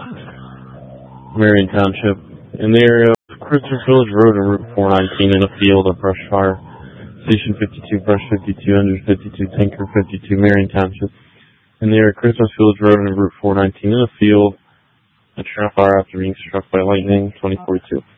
Marion Township. In the area of Christmas Village Road and Route 419 in a field, a brush fire. Station 52, Brush 52, Engine 52, Tanker 52, Marion Township. In the area of Christmas Village Road and Route 419 in a field, a trap fire after being struck by lightning, 2042.